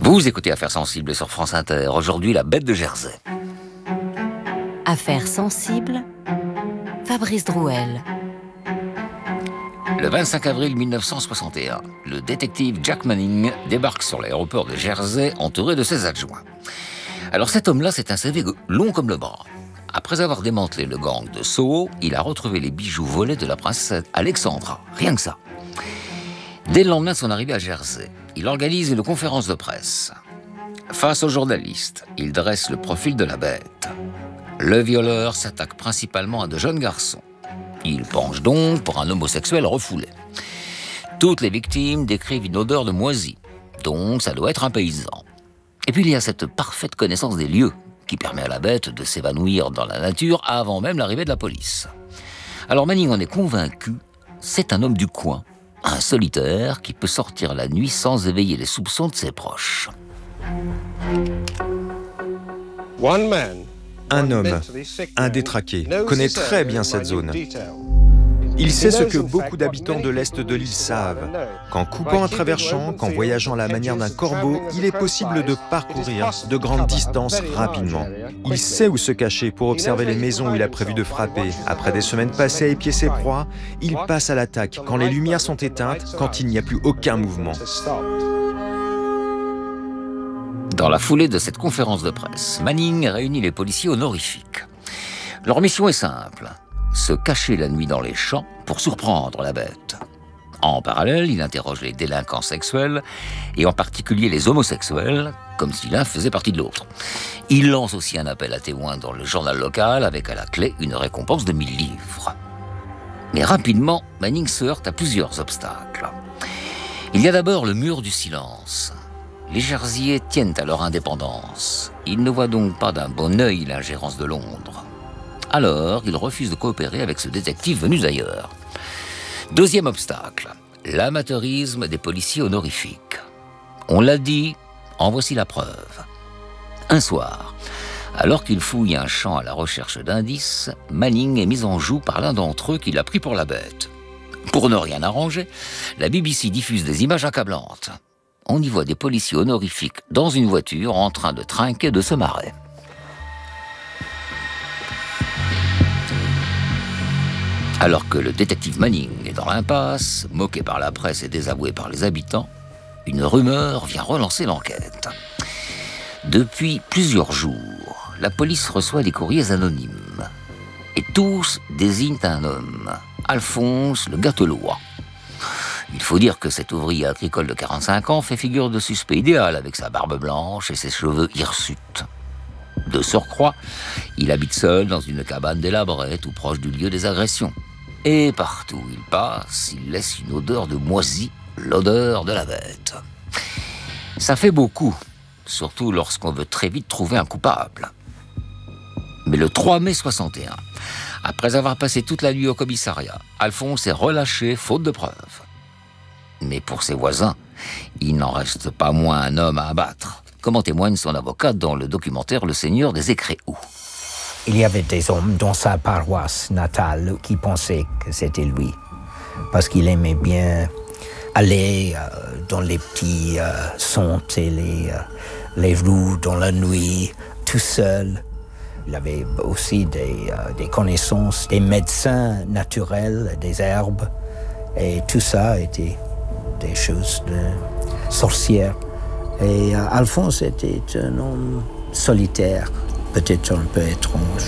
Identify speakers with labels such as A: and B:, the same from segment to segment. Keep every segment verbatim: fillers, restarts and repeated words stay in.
A: Vous écoutez Affaires sensibles sur France Inter. Aujourd'hui, la bête de Jersey.
B: Affaires sensibles, Fabrice Drouel.
A: Le vingt-cinq avril mille neuf cent soixante et un, le détective Jack Manning débarque sur l'aéroport de Jersey entouré de ses adjoints. Alors cet homme-là, c'est un C V long comme le bras. Après avoir démantelé le gang de Soho, il a retrouvé les bijoux volés de la princesse Alexandra. Rien que ça. Dès le lendemain de son arrivée à Jersey, il organise une conférence de presse. Face aux journalistes, il dresse le profil de la bête. Le violeur s'attaque principalement à de jeunes garçons. Il penche donc pour un homosexuel refoulé. Toutes les victimes décrivent une odeur de moisi, donc ça doit être un paysan. Et puis il y a cette parfaite connaissance des lieux qui permet à la bête de s'évanouir dans la nature avant même l'arrivée de la police. Alors Manning en est convaincu, c'est un homme du coin, un solitaire qui peut sortir la nuit sans éveiller les soupçons de ses proches.
C: Un homme, un détraqué, connaît très bien cette zone. Il sait ce que beaucoup d'habitants de l'Est de l'île savent, qu'en coupant un travers champ, qu'en voyageant à la manière d'un corbeau, il est possible de parcourir de grandes distances rapidement. Il sait où se cacher pour observer les maisons où il a prévu de frapper. Après des semaines passées à épier ses proies, il passe à l'attaque quand les lumières sont éteintes, quand il n'y a plus aucun mouvement.
A: Dans la foulée de cette conférence de presse, Manning réunit les policiers honorifiques. Leur mission est simple, se cacher la nuit dans les champs pour surprendre la bête. En parallèle, il interroge les délinquants sexuels, et en particulier les homosexuels, comme si l'un faisait partie de l'autre. Il lance aussi un appel à témoins dans le journal local, avec à la clé une récompense de mille livres. Mais rapidement, Manning se heurte à plusieurs obstacles. Il y a d'abord le mur du silence. Les Jersiais tiennent à leur indépendance. Ils ne voient donc pas d'un bon œil l'ingérence de Londres. Alors, ils refusent de coopérer avec ce détective venu d'ailleurs. Deuxième obstacle, l'amateurisme des policiers honorifiques. On l'a dit, en voici la preuve. Un soir, alors qu'il fouille un champ à la recherche d'indices, Manning est mis en joue par l'un d'entre eux qui l'a pris pour la bête. Pour ne rien arranger, la B B C diffuse des images accablantes. On y voit des policiers honorifiques dans une voiture en train de trinquer de ce marais. Alors que le détective Manning est dans l'impasse, moqué par la presse et désavoué par les habitants, une rumeur vient relancer l'enquête. Depuis plusieurs jours, la police reçoit des courriers anonymes. Et tous désignent un homme, Alphonse le Gâtelois. Il faut dire que cet ouvrier agricole de quarante-cinq ans fait figure de suspect idéal avec sa barbe blanche et ses cheveux hirsutes. De surcroît, il habite seul dans une cabane délabrée tout proche du lieu des agressions. Et partout où il passe, il laisse une odeur de moisi, l'odeur de la bête. Ça fait beaucoup, surtout lorsqu'on veut très vite trouver un coupable. Mais le trois mai soixante et un, après avoir passé toute la nuit au commissariat, Alphonse est relâché faute de preuves. Mais pour ses voisins, il n'en reste pas moins un homme à abattre, comme en témoigne son avocat dans le documentaire Le Seigneur des Écréous.
D: Il y avait des hommes dans sa paroisse natale qui pensaient que c'était lui, parce qu'il aimait bien aller euh, dans les petits euh, centres et les, euh, les rues dans la nuit, tout seul. Il avait aussi des, euh, des connaissances, des médecins naturels, des herbes, et tout ça était des choses de sorcières. Et euh, Alphonse était un homme solitaire, peut-être un peu étrange.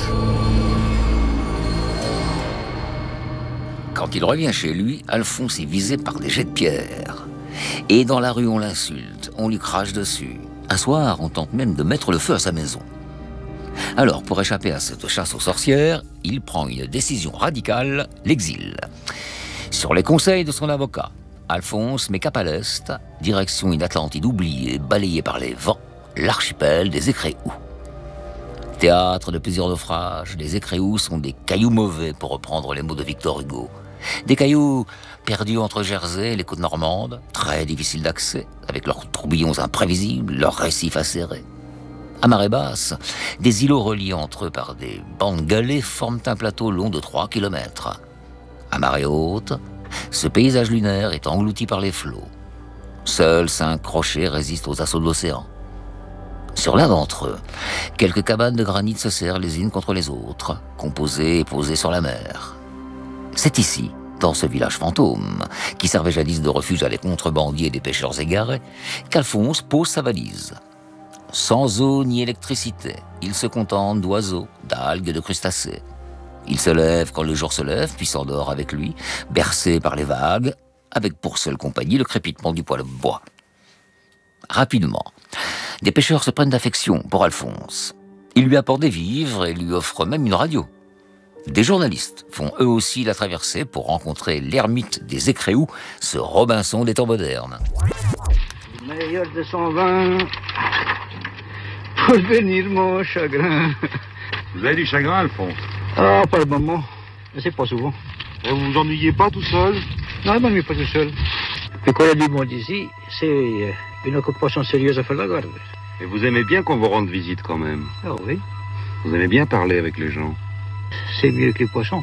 A: Quand il revient chez lui, Alphonse est visé par des jets de pierre. Et dans la rue, on l'insulte, on lui crache dessus. Un soir, on tente même de mettre le feu à sa maison. Alors, pour échapper à cette chasse aux sorcières, il prend une décision radicale, l'exil. Sur les conseils de son avocat, Alphonse met cap à l'est, direction une Atlantide oubliée, balayée par les vents, l'archipel des Écréous. Théâtre de plusieurs naufrages, les Écréous sont des cailloux mauvais, pour reprendre les mots de Victor Hugo. Des cailloux perdus entre Jersey et les côtes normandes, très difficiles d'accès, avec leurs tourbillons imprévisibles, leurs récifs acérés. À marée basse, des îlots reliés entre eux par des bandes galets forment un plateau long de trois kilomètres. À marée haute, ce paysage lunaire est englouti par les flots. Seuls cinq rochers résistent aux assauts de l'océan. Sur l'un d'entre eux, quelques cabanes de granit se serrent les unes contre les autres, composées et posées sur la mer. C'est ici, dans ce village fantôme, qui servait jadis de refuge à des contrebandiers et des pêcheurs égarés, qu'Alphonse pose sa valise. Sans eau ni électricité, il se contente d'oiseaux, d'algues et de crustacés. Il se lève quand le jour se lève, puis s'endort avec lui, bercé par les vagues, avec pour seule compagnie le crépitement du poêle de bois. Rapidement, des pêcheurs se prennent d'affection pour Alphonse. Ils lui apportent des vivres et lui offrent même une radio. Des journalistes font eux aussi la traversée pour rencontrer l'ermite des Écréous, ce Robinson des temps modernes.
E: Le meilleur de son vin pour venir mon chagrin.
F: Vous avez du chagrin, Alphonse?
E: Ah, pas le moment, mais c'est pas souvent.
F: Et vous vous ennuyez pas tout seul?
E: Non, je m'ennuie pas tout seul. Le colère du monde ici, c'est une occupation sérieuse à faire la garde.
F: Et vous aimez bien qu'on vous rende visite quand même?
E: Ah oui.
F: Vous aimez bien parler avec les gens?
E: C'est mieux que les poissons.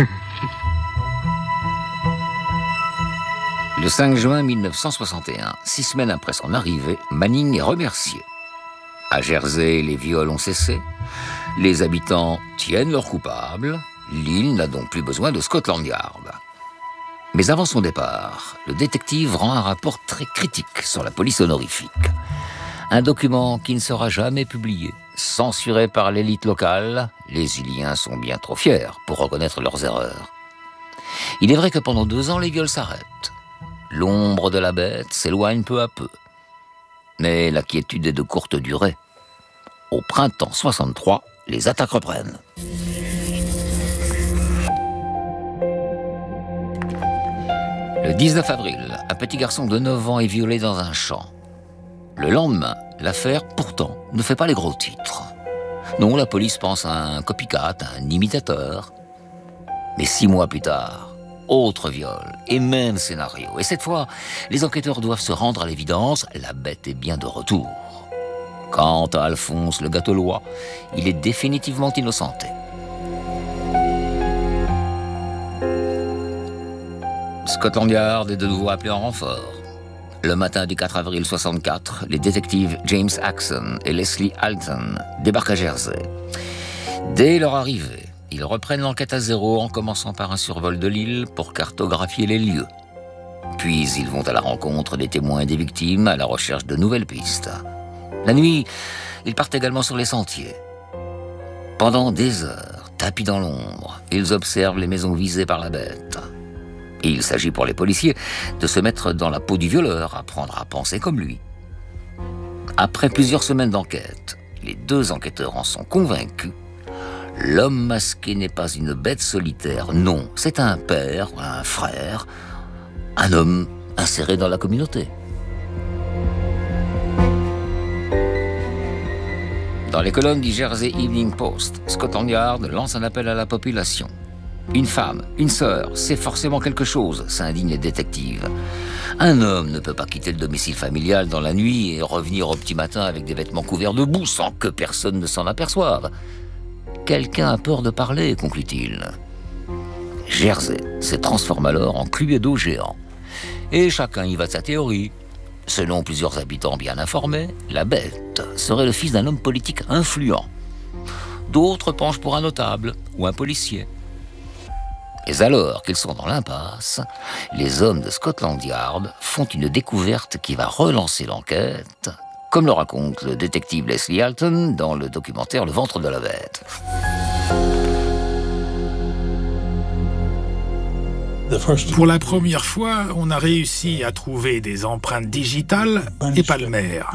A: Le cinq juin mille neuf cent soixante et un, six semaines après son arrivée, Manning est remercié. À Jersey, les viols ont cessé. Les habitants tiennent leurs coupables. L'île n'a donc plus besoin de Scotland Yard. Mais avant son départ, le détective rend un rapport très critique sur la police honorifique. Un document qui ne sera jamais publié, censuré par l'élite locale. Les Iliens sont bien trop fiers pour reconnaître leurs erreurs. Il est vrai que pendant deux ans, les viols s'arrêtent. L'ombre de la bête s'éloigne peu à peu. Mais la quiétude est de courte durée. Au printemps soixante-trois, les attaques reprennent. Le dix-neuf avril, un petit garçon de neuf ans est violé dans un champ. Le lendemain, l'affaire, pourtant, ne fait pas les gros titres. Non, la police pense à un copycat, à un imitateur. Mais six mois plus tard, autre viol et même scénario. Et cette fois, les enquêteurs doivent se rendre à l'évidence, la bête est bien de retour. Quant à Alphonse le Gâtelois, il est définitivement innocenté. Scotland Yard est de nouveau appelé en renfort. Le matin du quatre avril soixante-quatre, les détectives James Axon et Leslie Alton débarquent à Jersey. Dès leur arrivée, ils reprennent l'enquête à zéro en commençant par un survol de l'île pour cartographier les lieux. Puis ils vont à la rencontre des témoins et des victimes à la recherche de nouvelles pistes. La nuit, ils partent également sur les sentiers. Pendant des heures, tapis dans l'ombre, ils observent les maisons visées par la bête. Et il s'agit pour les policiers de se mettre dans la peau du violeur, apprendre à penser comme lui. Après plusieurs semaines d'enquête, les deux enquêteurs en sont convaincus. L'homme masqué n'est pas une bête solitaire, non, c'est un père, un frère, un homme inséré dans la communauté. Dans les colonnes du Jersey Evening Post, Scotland Yard lance un appel à la population. Une femme, une sœur, c'est forcément quelque chose, s'indignent les détectives. Un homme ne peut pas quitter le domicile familial dans la nuit et revenir au petit matin avec des vêtements couverts de boue sans que personne ne s'en aperçoive. Quelqu'un a peur de parler, conclut-il. Jersey se transforme alors en Cluedo géant. Et chacun y va de sa théorie. Selon plusieurs habitants bien informés, la bête serait le fils d'un homme politique influent. D'autres penchent pour un notable ou un policier. Mais alors qu'ils sont dans l'impasse, les hommes de Scotland Yard font une découverte qui va relancer l'enquête, comme le raconte le détective Leslie Alton dans le documentaire Le ventre de la bête.
G: Pour la première fois, on a réussi à trouver des empreintes digitales et palmaires.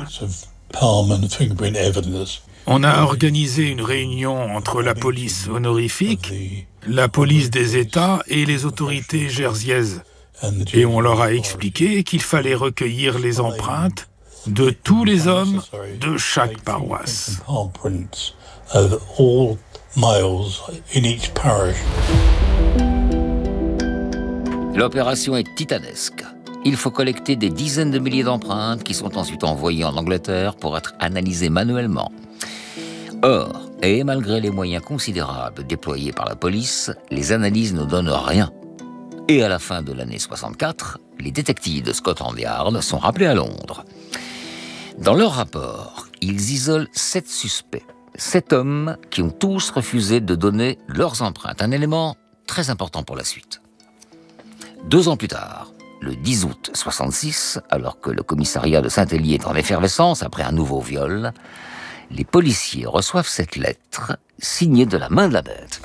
G: On a organisé une réunion entre la police honorifique, la police des États et les autorités jerseyaises. Et on leur a expliqué qu'il fallait recueillir les empreintes de tous les hommes de chaque paroisse.
A: L'opération est titanesque. Il faut collecter des dizaines de milliers d'empreintes qui sont ensuite envoyées en Angleterre pour être analysées manuellement. Or, et malgré les moyens considérables déployés par la police, les analyses ne donnent rien. Et à la fin de l'année soixante-quatre, les détectives de Scotland Yard sont rappelés à Londres. Dans leur rapport, ils isolent sept suspects, sept hommes qui ont tous refusé de donner leurs empreintes, un élément très important pour la suite. Deux ans plus tard, le dix août soixante-six, alors que le commissariat de Saint-Hélier est en effervescence après un nouveau viol, les policiers reçoivent cette lettre signée de la main de la bête.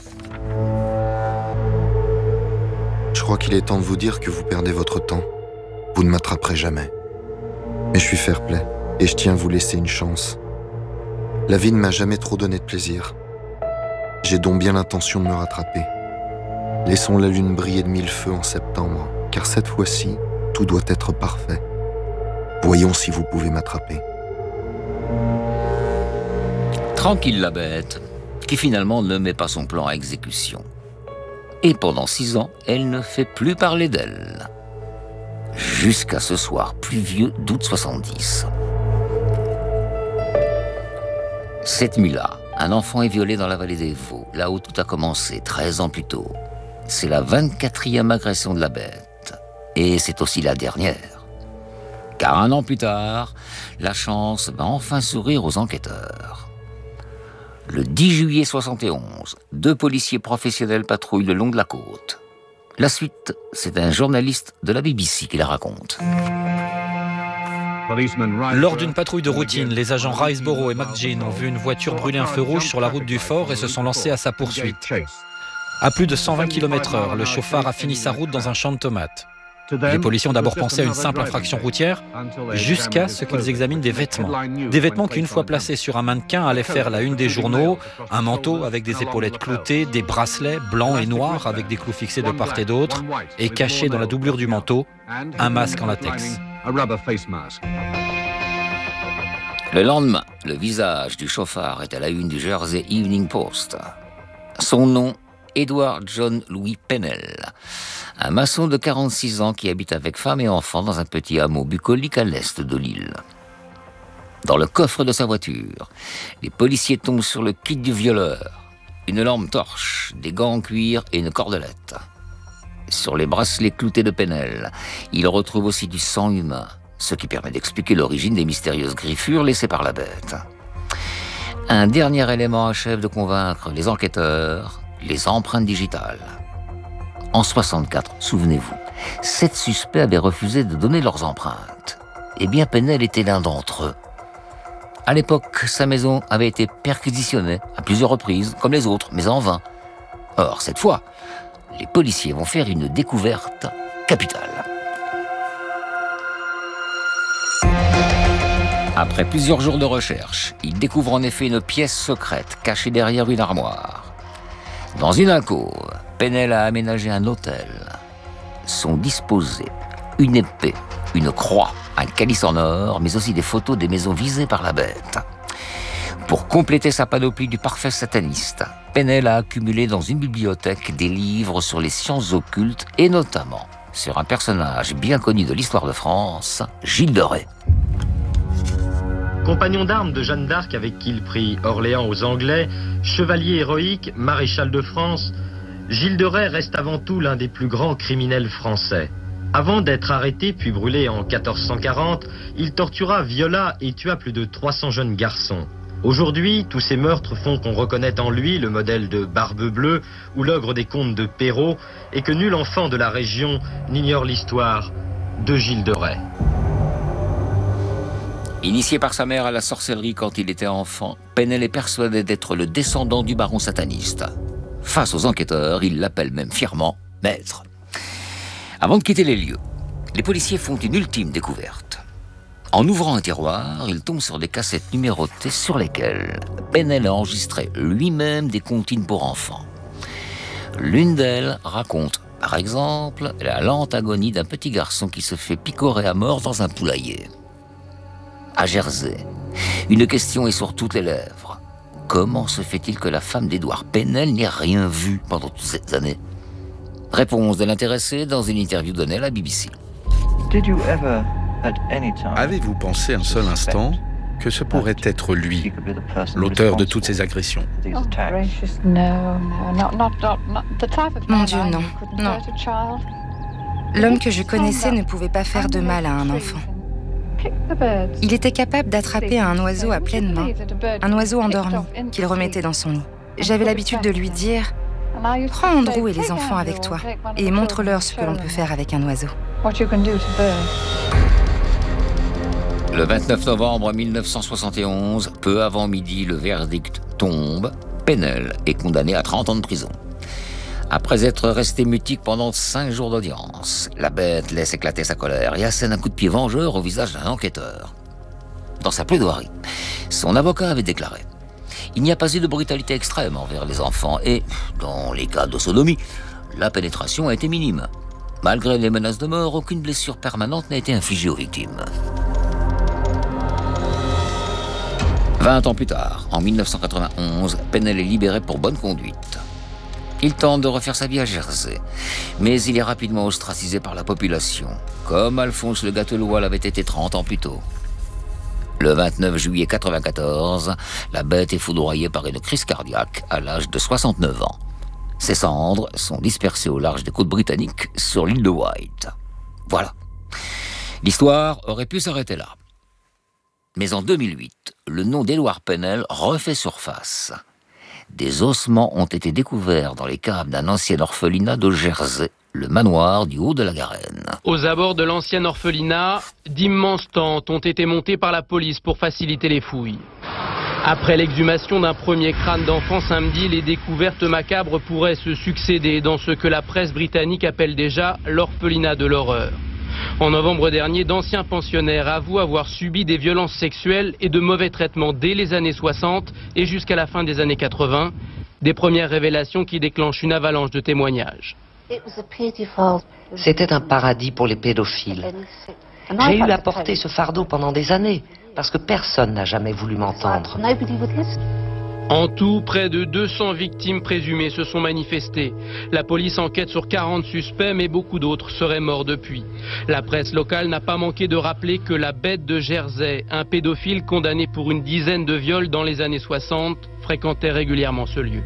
H: Je crois qu'il est temps de vous dire que vous perdez votre temps. Vous ne m'attraperez jamais. Mais je suis fair-play et je tiens à vous laisser une chance. La vie ne m'a jamais trop donné de plaisir. J'ai donc bien l'intention de me rattraper. Laissons la lune briller de mille feux en septembre, car cette fois-ci, tout doit être parfait. Voyons si vous pouvez m'attraper.
A: Tranquille la bête, qui finalement ne met pas son plan à exécution. Et pendant six ans, elle ne fait plus parler d'elle. Jusqu'à ce soir pluvieux d'août soixante-dix. Cette nuit-là, un enfant est violé dans la vallée des Vaux, là où tout a commencé, treize ans plus tôt. C'est la vingt-quatrième agression de la bête. Et c'est aussi la dernière. Car un an plus tard, la chance va enfin sourire aux enquêteurs. Le dix juillet soixante et onze, deux policiers professionnels patrouillent le long de la côte. La suite, c'est un journaliste de la B B C qui la raconte.
I: Lors d'une patrouille de routine, les agents Riceboro et McGinn ont vu une voiture brûler un feu rouge sur la route du fort et se sont lancés à sa poursuite. À plus de cent vingt kilomètres heure, le chauffard a fini sa route dans un champ de tomates. Les policiers ont d'abord pensé à une simple infraction routière, jusqu'à ce qu'ils examinent des vêtements. Des vêtements qui, une fois placés sur un mannequin, allaient faire la une des journaux, un manteau avec des épaulettes cloutées, des bracelets blancs et noirs avec des clous fixés de part et d'autre, et caché dans la doublure du manteau, un masque en latex.
A: Le lendemain, le visage du chauffard est à la une du Jersey Evening Post. Son nom, Edward John Louis Pennell, un maçon de quarante-six ans qui habite avec femme et enfants dans un petit hameau bucolique à l'est de l'île. Dans le coffre de sa voiture, les policiers tombent sur le kit du violeur, une lampe torche, des gants en cuir et une cordelette. Sur les bracelets cloutés de Pennell, ils retrouvent aussi du sang humain, ce qui permet d'expliquer l'origine des mystérieuses griffures laissées par la bête. Un dernier élément achève de convaincre les enquêteurs, les empreintes digitales. En soixante-quatre, souvenez-vous, sept suspects avaient refusé de donner leurs empreintes. Eh bien, Pennell était l'un d'entre eux. À l'époque, sa maison avait été perquisitionnée à plusieurs reprises, comme les autres, mais en vain. Or, cette fois, les policiers vont faire une découverte capitale. Après plusieurs jours de recherche, ils découvrent en effet une pièce secrète cachée derrière une armoire. Dans une alcôve, Pennell a aménagé un autel. Sont disposés une épée, une croix, un calice en or, mais aussi des photos des maisons visées par la bête. Pour compléter sa panoplie du parfait sataniste, Pennell a accumulé dans une bibliothèque des livres sur les sciences occultes et notamment sur un personnage bien connu de l'histoire de France, Gilles de Rais.
J: Compagnon d'armes de Jeanne d'Arc avec qui il prit Orléans aux Anglais, chevalier héroïque, maréchal de France, Gilles de Rais reste avant tout l'un des plus grands criminels français. Avant d'être arrêté puis brûlé en quatorze cent quarante, il tortura, viola et tua plus de trois cents jeunes garçons. Aujourd'hui, tous ces meurtres font qu'on reconnaît en lui le modèle de Barbe Bleue ou l'ogre des contes de Perrault et que nul enfant de la région n'ignore l'histoire de Gilles de Rais.
A: Initié par sa mère à la sorcellerie quand il était enfant, Pennell est persuadé d'être le descendant du baron sataniste. Face aux enquêteurs, il l'appelle même fièrement « maître ». Avant de quitter les lieux, les policiers font une ultime découverte. En ouvrant un tiroir, ils tombent sur des cassettes numérotées sur lesquelles Pennell a enregistré lui-même des comptines pour enfants. L'une d'elles raconte, par exemple, la lente agonie d'un petit garçon qui se fait picorer à mort dans un poulailler. À Jersey, une question est sur toutes les lèvres. Comment se fait-il que la femme d'Edward Pennell n'ait rien vu pendant toutes ces années? Réponse de l'intéressé dans une interview donnée à la B B C.
K: Avez-vous pensé un seul instant que ce pourrait être lui, l'auteur de toutes ces agressions?
L: Mon Dieu, non. Non. L'homme que je connaissais ne pouvait pas faire de mal à un enfant. Il était capable d'attraper un oiseau à pleine main, un oiseau endormi, qu'il remettait dans son nid. J'avais l'habitude de lui dire « Prends Andrew et les enfants avec toi et montre-leur ce que l'on peut faire avec un oiseau. »
A: Le vingt-neuf novembre mille neuf cent soixante et onze, peu avant midi, le verdict tombe. Pennell est condamné à trente ans de prison. Après être resté mutique pendant cinq jours d'audience, la bête laisse éclater sa colère et assène un coup de pied vengeur au visage d'un enquêteur. Dans sa plaidoirie, son avocat avait déclaré « Il n'y a pas eu de brutalité extrême envers les enfants et, dans les cas de sodomie, la pénétration a été minime. Malgré les menaces de mort, aucune blessure permanente n'a été infligée aux victimes. » Vingt ans plus tard, en mille neuf cent quatre-vingt-onze, Pennell est libéré pour bonne conduite. Il tente de refaire sa vie à Jersey, mais il est rapidement ostracisé par la population, comme Alphonse Le Gâteloup l'avait été trente ans plus tôt. Le vingt-neuf juillet quatre-vingt-quatorze, la bête est foudroyée par une crise cardiaque à l'âge de soixante-neuf ans. Ses cendres sont dispersées au large des côtes britanniques sur l'île de Wight. Voilà. L'histoire aurait pu s'arrêter là. Mais en deux mille huit, le nom d'Edward Pennell refait surface. Des ossements ont été découverts dans les caves d'un ancien orphelinat de Jersey, le manoir du Haut de la Garenne.
M: Aux abords de l'ancien orphelinat, d'immenses tentes ont été montées par la police pour faciliter les fouilles. Après l'exhumation d'un premier crâne d'enfant samedi, les découvertes macabres pourraient se succéder dans ce que la presse britannique appelle déjà l'orphelinat de l'horreur. En novembre dernier, d'anciens pensionnaires avouent avoir subi des violences sexuelles et de mauvais traitements dès les années soixante et jusqu'à la fin des années quatre-vingts. Des premières révélations qui déclenchent une avalanche de témoignages.
N: C'était un paradis pour les pédophiles. J'ai eu à porter ce fardeau pendant des années, parce que personne n'a jamais voulu m'entendre.
M: En tout, près de deux cents victimes présumées se sont manifestées. La police enquête sur quarante suspects, mais beaucoup d'autres seraient morts depuis. La presse locale n'a pas manqué de rappeler que la bête de Jersey, un pédophile condamné pour une dizaine de viols dans les années soixante, fréquentait régulièrement ce lieu.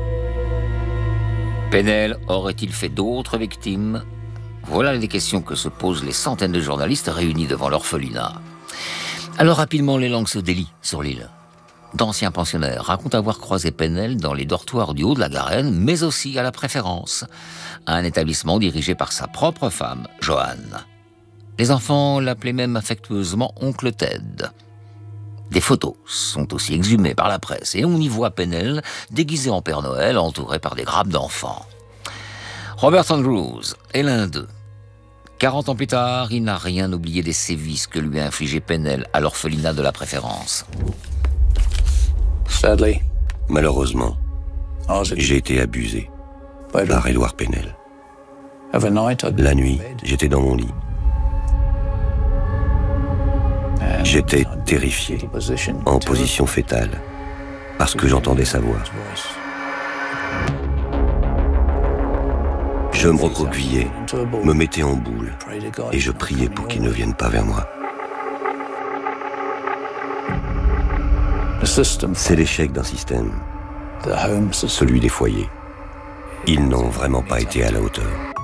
A: Pennell aurait-il fait d'autres victimes? Voilà les questions que se posent les centaines de journalistes réunis devant l'orphelinat. Alors rapidement, les langues se délient sur l'île. D'anciens pensionnaires racontent avoir croisé Pennell dans les dortoirs du Haut de la Garenne, mais aussi à la Préférence, un établissement dirigé par sa propre femme, Joanne. Les enfants l'appelaient même affectueusement Oncle Ted. Des photos sont aussi exhumées par la presse et on y voit Pennell déguisé en Père Noël, entouré par des grappes d'enfants. Robert Andrews est l'un d'eux. quarante ans plus tard, il n'a rien oublié des sévices que lui a infligé Pennell à l'orphelinat de la Préférence.
O: Malheureusement, j'ai été abusé par Edward Pennell. La nuit, j'étais dans mon lit. J'étais terrifié, en position fétale, parce que j'entendais sa voix. Je me recroquevillais, me mettais en boule, et je priais pour qu'il ne vienne pas vers moi. C'est l'échec d'un système, celui des foyers. Ils n'ont vraiment pas été à la hauteur.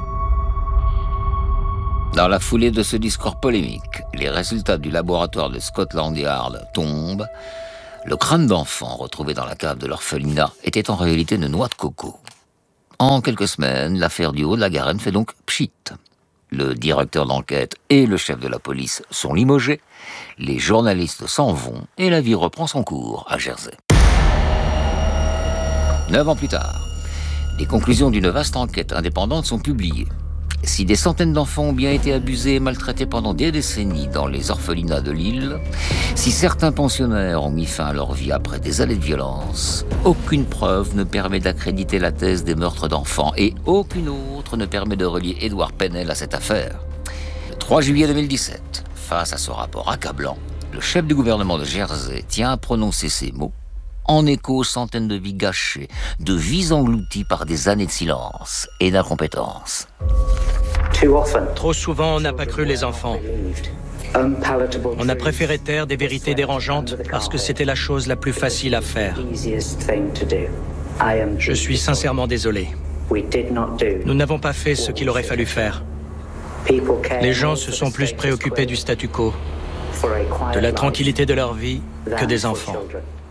A: Dans la foulée de ce discours polémique, les résultats du laboratoire de Scotland Yard tombent. Le crâne d'enfant retrouvé dans la cave de l'orphelinat était en réalité une noix de coco. En quelques semaines, l'affaire du Haut de la Garenne fait donc pchit. Le directeur d'enquête et le chef de la police sont limogés, les journalistes s'en vont et la vie reprend son cours à Jersey. Neuf ans plus tard, les conclusions d'une vaste enquête indépendante sont publiées. Si des centaines d'enfants ont bien été abusés et maltraités pendant des décennies dans les orphelinats de l'île, si certains pensionnaires ont mis fin à leur vie après des années de violence, aucune preuve ne permet d'accréditer la thèse des meurtres d'enfants et aucune autre ne permet de relier Edward Pennell à cette affaire. Le trois juillet deux mille dix-sept, face à ce rapport accablant, le chef du gouvernement de Jersey tient à prononcer ces mots en écho aux centaines de vies gâchées, de vies englouties par des années de silence et d'incompétence.
P: Trop souvent, on n'a pas cru les enfants. On a préféré taire des vérités dérangeantes parce que c'était la chose la plus facile à faire. Je suis sincèrement désolé. Nous n'avons pas fait ce qu'il aurait fallu faire. Les gens se sont plus préoccupés du statu quo, de la tranquillité de leur vie, que des enfants.